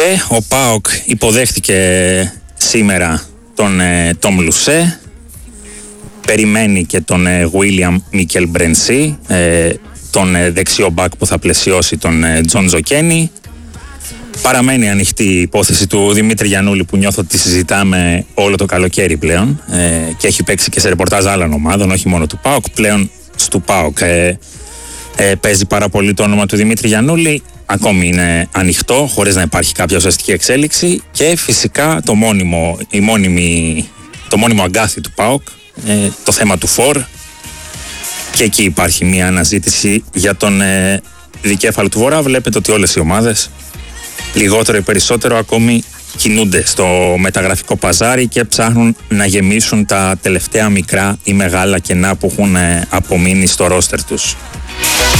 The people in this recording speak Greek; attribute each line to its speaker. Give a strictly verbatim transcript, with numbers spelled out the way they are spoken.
Speaker 1: Και ο ΠΑΟΚ υποδέχτηκε σήμερα τον Τόμ Λουσέ, περιμένει και τον Βίλιαμ Μίκελ Μπρενσί, τον δεξιό μπακ που θα πλαισιώσει τον Τζον Τζοκένι. Παραμένει ανοιχτή η υπόθεση του Δημήτρη Γιαννούλη, που νιώθω ότι συζητάμε όλο το καλοκαίρι πλέον, ε, και έχει παίξει και σε ρεπορτάζ άλλων ομάδων, όχι μόνο του ΠΑΟΚ. Πλέον στο ΠΑΟΚ ε, ε, παίζει πάρα πολύ το όνομα του Δημήτρη Γιαννούλη. Ακόμη είναι ανοιχτό, χωρίς να υπάρχει κάποια ουσιαστική εξέλιξη. Και φυσικά το μόνιμο, η μόνιμη, το μόνιμο αγκάθι του ΠΑΟΚ, ε, το θέμα του φορ. Και εκεί υπάρχει μια αναζήτηση για τον ε, δικέφαλο του Βορρά. Βλέπετε ότι όλες οι ομάδες, λιγότερο ή περισσότερο, ακόμη κινούνται στο μεταγραφικό παζάρι και ψάχνουν να γεμίσουν τα τελευταία μικρά ή μεγάλα κενά που έχουν απομείνει στο ρόστερ τους.